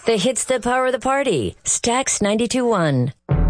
The hits that power the party. Stax 92.1.